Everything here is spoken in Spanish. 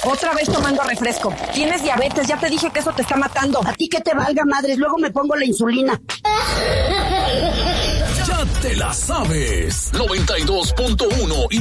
Otra vez tomando refresco. Tienes diabetes, ya te dije que eso te está matando. A ti que te valga, madres, luego me pongo la insulina. Ya te la sabes. 92.1